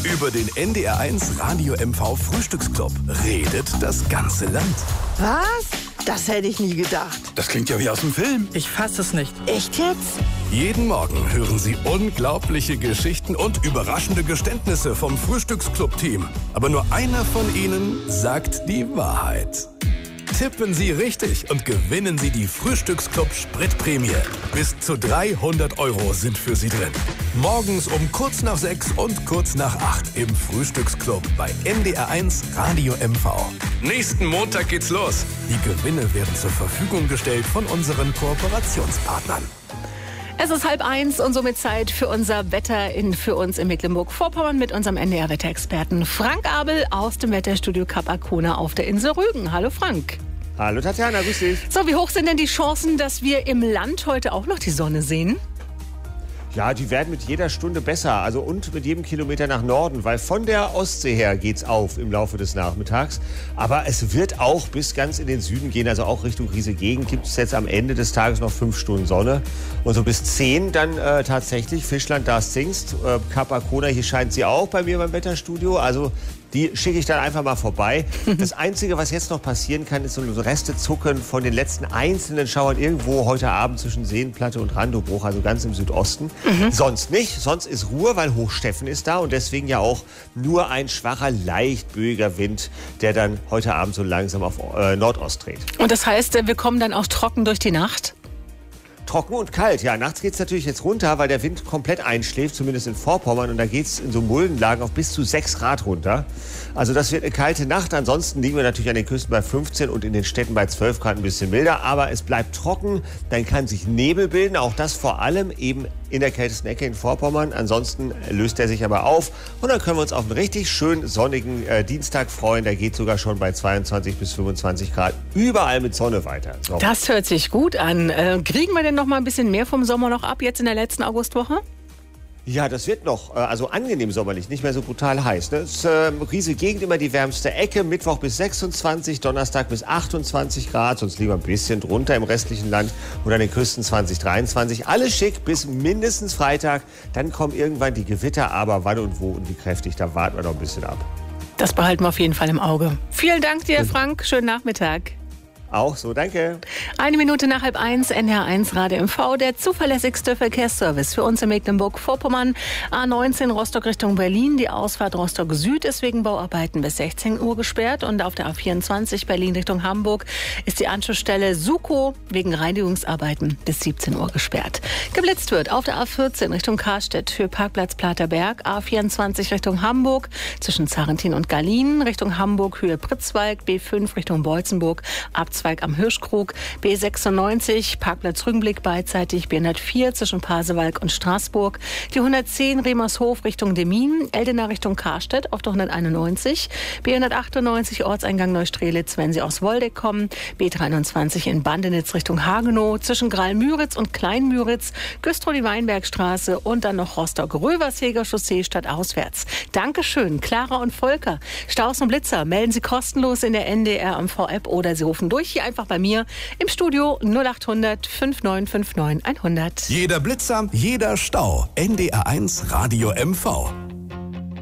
Über den NDR1 Radio MV Frühstücksclub redet das ganze Land. Was? Das hätte ich nie gedacht. Das klingt ja wie aus dem Film. Ich fass es nicht. Echt jetzt? Jeden Morgen hören Sie unglaubliche Geschichten und überraschende Geständnisse vom Frühstücksclub-Team. Aber nur einer von ihnen sagt die Wahrheit. Tippen Sie richtig und gewinnen Sie die Frühstücksclub-Spritprämie. Bis zu 300 € sind für Sie drin. Morgens um kurz nach 6 und kurz nach 8 im Frühstücksclub bei NDR1 Radio MV. Nächsten Montag geht's los. Die Gewinne werden zur Verfügung gestellt von unseren Kooperationspartnern. Es ist 12:30 und somit Zeit für unser Wetter für uns in Mecklenburg-Vorpommern mit unserem NDR-Wetterexperten Frank Abel aus dem Wetterstudio Kap Arkona auf der Insel Rügen. Hallo Frank. Hallo Tatjana, grüß dich. So, wie hoch sind denn die Chancen, dass wir im Land heute auch noch die Sonne sehen? Ja, die werden mit jeder Stunde besser, also und mit jedem Kilometer nach Norden, weil von der Ostsee her geht's auf im Laufe des Nachmittags. Aber es wird auch bis ganz in den Süden gehen, also auch Richtung Riese Gegend gibt es jetzt am Ende des Tages noch 5 Stunden Sonne. Und so bis 10 dann tatsächlich Fischland, da singst. Kap Arkona, hier scheint sie auch bei mir beim Wetterstudio, also die schicke ich dann einfach mal vorbei. Das Einzige, was jetzt noch passieren kann, ist so ein Restezucken von den letzten einzelnen Schauern irgendwo heute Abend zwischen Seenplatte und Randobruch, also ganz im Südosten. Sonst nicht. Sonst ist Ruhe, weil Hochsteffen ist da und deswegen ja auch nur ein schwacher, leicht böiger Wind, der dann heute Abend so langsam auf Nordost dreht. Und das heißt, wir kommen dann auch trocken durch die Nacht? Trocken und kalt, ja. Nachts geht es natürlich jetzt runter, weil der Wind komplett einschläft, zumindest in Vorpommern. Und da geht es in so Muldenlagen auf bis zu 6 Grad runter. Also das wird eine kalte Nacht. Ansonsten liegen wir natürlich an den Küsten bei 15 und in den Städten bei 12 Grad ein bisschen milder. Aber es bleibt trocken, dann kann sich Nebel bilden. Auch das vor allem eben in der kältesten Ecke in Vorpommern. Ansonsten löst er sich aber auf. Und dann können wir uns auf einen richtig schönen sonnigen Dienstag freuen. Der geht sogar schon bei 22 bis 25 Grad überall mit Sonne weiter. So. Das hört sich gut an. Kriegen wir denn noch mal ein bisschen mehr vom Sommer noch ab, jetzt in der letzten Augustwoche? Ja, das wird noch, also angenehm sommerlich, nicht mehr so brutal heiß. Ne? Es ist Riese Gegend immer die wärmste Ecke, Mittwoch bis 26, Donnerstag bis 28 Grad, sonst liegen wir ein bisschen drunter im restlichen Land und an den Küsten 20, 23. Alles schick bis mindestens Freitag, dann kommen irgendwann die Gewitter, aber wann und wo und wie kräftig, da warten wir noch ein bisschen ab. Das behalten wir auf jeden Fall im Auge. Vielen Dank dir, Frank, schönen Nachmittag. Auch so, danke. 1 Minute nach 12:30, NDR1 Radio MV, der zuverlässigste Verkehrsservice für uns in Mecklenburg-Vorpommern. A19 Rostock Richtung Berlin, die Ausfahrt Rostock Süd ist wegen Bauarbeiten bis 16 Uhr gesperrt. Und auf der A24 Berlin Richtung Hamburg ist die Anschlussstelle Sukow wegen Reinigungsarbeiten bis 17 Uhr gesperrt. Geblitzt wird auf der A14 Richtung Karstedt für Parkplatz Platerberg, A24 Richtung Hamburg zwischen Zarentin und Gallien, Richtung Hamburg Höhe Pritzwalk, B5 Richtung Bolzenburg, Abzweig am Hirschkrug, B96, Parkplatz Rügenblick beidseitig, B104 zwischen Pasewalk und Straßburg, die 110 Remershof Richtung Demmin, Eldena Richtung Karstedt auf der 191, B198 Ortseingang Neustrelitz, wenn Sie aus Woldeck kommen, B23 in Bandenitz Richtung Hagenow, zwischen Graal-Müritz und Klein-Müritz, Güstrow die Weinbergstraße und dann noch Rostock-Röversheger Chaussee stadtauswärts. Dankeschön, Clara und Volker. Staus und Blitzer melden Sie kostenlos in der NDR MV-App oder Sie rufen durch. Hier einfach bei mir im Studio 0800 5959 100. Jeder Blitzer, jeder Stau. NDR1 Radio MV.